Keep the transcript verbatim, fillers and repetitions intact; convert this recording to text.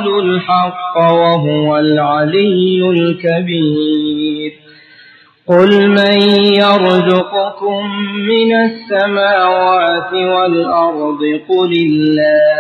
قالوا الحق وهو العلي الكبير قل من يرزقكم من السماوات والأرض قل الله